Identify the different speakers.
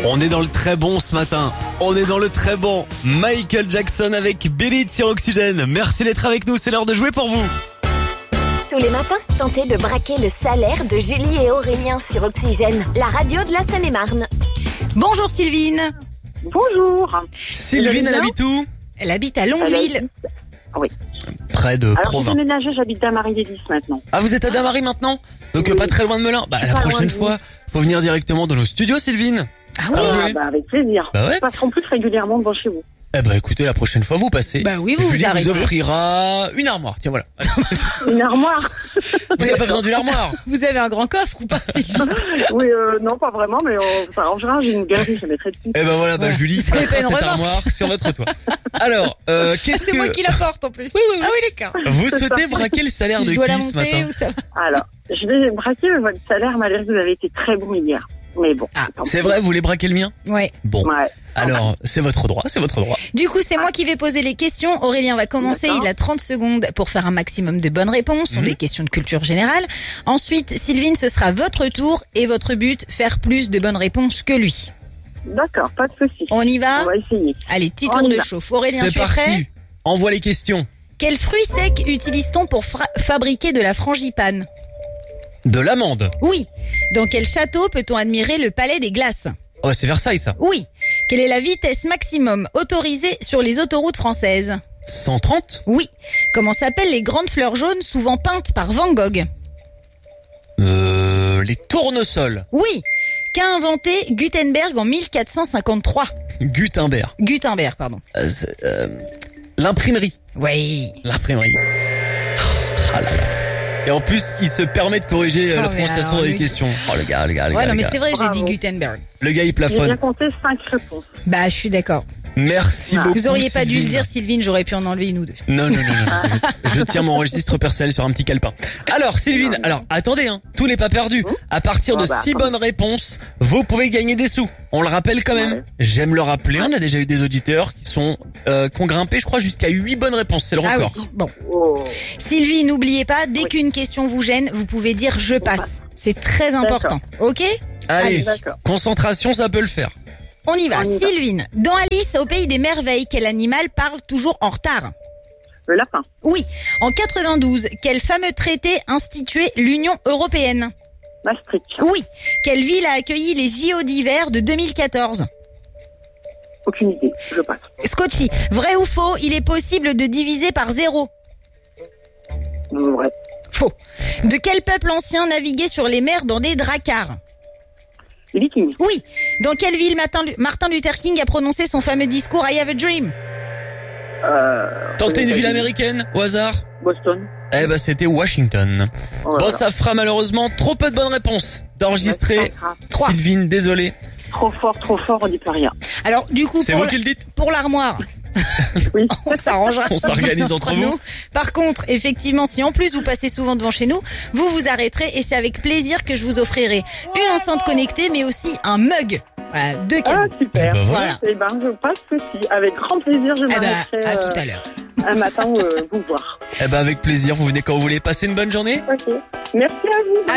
Speaker 1: On est dans le très bon ce matin. On est dans le très bon. Michael Jackson avec Billy sur Oxygène. Merci d'être avec nous, c'est l'heure de jouer pour vous.
Speaker 2: Tous les matins, tentez de braquer le salaire de Julie et Aurélien sur Oxygène, la radio de la Seine-et-Marne.
Speaker 3: Bonjour Sylvine.
Speaker 4: Bonjour.
Speaker 1: Sylvine, elle habite où?
Speaker 3: Elle habite à Longueville.
Speaker 4: Oui.
Speaker 1: Près de
Speaker 4: Alors,
Speaker 1: Provins.
Speaker 4: j'ai déménagé, j'habite Damary-les-Lys maintenant.
Speaker 1: Ah, vous êtes à Damary maintenant? Donc
Speaker 4: Oui.
Speaker 1: pas très loin de Melun. Bah la
Speaker 4: Pas
Speaker 1: prochaine
Speaker 4: loin de
Speaker 1: fois, faut venir directement dans nos studios, Sylvine.
Speaker 3: Ah oui.
Speaker 1: Ah, oui.
Speaker 4: Avec plaisir.
Speaker 1: Bah ouais.
Speaker 4: Je passerai plus régulièrement devant chez vous.
Speaker 1: Eh ben écoutez, la prochaine fois vous passez.
Speaker 3: Bah oui, vous
Speaker 1: Julie
Speaker 3: vous arrêtez.
Speaker 1: vous offrira une armoire. Tiens voilà.
Speaker 4: Une armoire.
Speaker 1: Vous n'avez pas besoin d'une armoire.
Speaker 3: Vous avez un grand coffre ou pas Sylvine?
Speaker 4: Oui, non, pas vraiment, mais en général, j'ai une galerie, je mettrai dessus.
Speaker 1: Eh ben voilà, bah
Speaker 3: Ouais.
Speaker 1: Julie, ça
Speaker 3: Vous avez
Speaker 1: sera
Speaker 3: pas une
Speaker 1: cette
Speaker 3: remorque.
Speaker 1: armoire sur votre toit. Alors, qu'est-ce
Speaker 3: C'est moi
Speaker 1: que
Speaker 3: qui la porte en plus.
Speaker 1: Oui, oui, oui.
Speaker 3: Ah oui, d'accord.
Speaker 1: vous
Speaker 4: C'est
Speaker 1: souhaitez
Speaker 4: ça.
Speaker 1: braquer le salaire de
Speaker 3: Je dois la
Speaker 1: qui ce
Speaker 3: monter
Speaker 1: matin?
Speaker 3: ou ça va?
Speaker 4: Alors, je vais braquer votre salaire, malgré que vous avez été très bon hier. Mais bon. tant
Speaker 1: C'est
Speaker 4: pis.
Speaker 1: vrai, vous voulez braquer le mien?
Speaker 3: Ouais.
Speaker 1: Bon.
Speaker 4: Ouais.
Speaker 1: Alors, c'est votre droit, c'est votre droit.
Speaker 3: Du coup, c'est moi qui vais poser les questions. Aurélien va commencer.
Speaker 4: D'accord.
Speaker 3: Il a 30 secondes pour faire un maximum de bonnes réponses. Ce sont des questions de culture générale. Ensuite, Sylvine, ce sera votre tour et votre but, faire plus de bonnes réponses que lui.
Speaker 4: D'accord, pas de souci.
Speaker 3: On y va?
Speaker 4: On va essayer.
Speaker 3: Allez, petit
Speaker 4: On
Speaker 3: tour
Speaker 4: y
Speaker 3: de
Speaker 4: va.
Speaker 3: chauffe. Aurélien,
Speaker 1: C'est
Speaker 3: tu es prêt?
Speaker 1: parti. Envoie les questions.
Speaker 3: Quel fruit sec utilise-t-on pour fabriquer de la frangipane?
Speaker 1: De l'amande.
Speaker 3: Oui. Dans quel château peut-on admirer le palais des glaces?
Speaker 1: Oh, c'est Versailles, ça.
Speaker 3: Oui. Quelle est la vitesse maximum autorisée sur les autoroutes françaises?
Speaker 1: 130.
Speaker 3: Oui. Comment s'appellent les grandes fleurs jaunes souvent peintes par Van Gogh?
Speaker 1: Les tournesols.
Speaker 3: Oui. Qu'a inventé Gutenberg en 1453?
Speaker 1: Gutenberg.
Speaker 3: Gutenberg, pardon.
Speaker 1: L'imprimerie.
Speaker 3: Oui.
Speaker 1: L'imprimerie. Ah là là. Et en plus, il se permet de corriger
Speaker 3: Oh,
Speaker 1: la
Speaker 3: mais
Speaker 1: prononciation
Speaker 3: alors,
Speaker 1: des
Speaker 3: lui.
Speaker 1: questions. Oh, le gars.
Speaker 3: Ouais, non,
Speaker 1: le
Speaker 3: mais
Speaker 1: gars.
Speaker 3: c'est vrai, j'ai
Speaker 4: Bravo.
Speaker 3: dit Gutenberg.
Speaker 1: Le gars, il
Speaker 4: J'ai bien
Speaker 1: plafonne.
Speaker 4: compté 5 réponses.
Speaker 3: Bah, je suis d'accord.
Speaker 1: Merci beaucoup.
Speaker 3: Vous auriez pas dû le
Speaker 1: Sylvine.
Speaker 3: dire, Sylvine, j'aurais pu en enlever une ou deux.
Speaker 1: Non. Je tiens mon registre personnel sur un petit calepin. Alors, Sylvine, attendez, tout n'est pas perdu. À partir de 6 bonnes réponses, vous pouvez gagner des sous. On le rappelle quand même.
Speaker 4: Ouais.
Speaker 1: J'aime le rappeler. On a déjà eu des auditeurs qui ont grimpé, je crois, jusqu'à 8 bonnes réponses. C'est le
Speaker 3: Ah
Speaker 1: record.
Speaker 3: oui. Bon.
Speaker 4: Oh.
Speaker 3: Sylvie, n'oubliez pas, dès qu'une question vous gêne, vous pouvez dire je passe. C'est très important. Ok?
Speaker 1: Allez,
Speaker 4: D'accord.
Speaker 1: concentration, ça peut le faire.
Speaker 3: On y va.
Speaker 4: On y va.
Speaker 3: Sylvine, dans Alice au pays des merveilles, quel animal parle toujours en retard?
Speaker 4: Le lapin.
Speaker 3: Oui. En 92, quel fameux traité instituait l'Union européenne?
Speaker 4: Maastricht.
Speaker 3: Oui. Quelle ville a accueilli les JO d'hiver de 2014?
Speaker 4: Aucune idée. Je passe.
Speaker 3: Scotchy, vrai ou faux, il est possible de diviser par 0?
Speaker 4: Vrai.
Speaker 3: Faux. De quel peuple ancien naviguait sur les mers dans des dracars?
Speaker 4: Les Vikings.
Speaker 3: Oui. Dans quelle ville Martin Luther King a prononcé son fameux discours I Have a Dream?
Speaker 1: Tentez une ville américaine, au hasard.
Speaker 4: Boston.
Speaker 1: Eh ben, c'était Washington.
Speaker 4: Oh là
Speaker 1: Bon,
Speaker 4: là.
Speaker 1: ça fera malheureusement trop peu de bonnes réponses d'enregistrer.
Speaker 4: Ouais, c'est pas grave.
Speaker 3: 3.
Speaker 1: Sylvine, désolé.
Speaker 4: Trop fort, on dit plus rien.
Speaker 3: Alors, du coup,
Speaker 1: C'est
Speaker 3: pour,
Speaker 1: vous qui le dites?
Speaker 3: pour l'armoire,
Speaker 4: Oui.
Speaker 3: on s'arrangera.
Speaker 1: On s'organise entre vous.
Speaker 3: Par contre, effectivement, si en plus vous passez souvent devant chez nous, vous vous arrêterez et c'est avec plaisir que je vous offrirai une enceinte connectée, mais aussi un mug. Voilà, 2
Speaker 4: Ah,
Speaker 3: cadeaux.
Speaker 4: super.
Speaker 1: Eh ben
Speaker 3: voilà.
Speaker 4: Eh ben, je passe ceci. Avec grand plaisir, je
Speaker 3: Eh ben,
Speaker 4: m'arrêterai
Speaker 3: à tout à l'heure.
Speaker 4: un matin vous voir.
Speaker 1: Eh ben, avec plaisir, vous venez quand vous voulez. Passer une bonne journée.
Speaker 4: Ok. Merci à vous.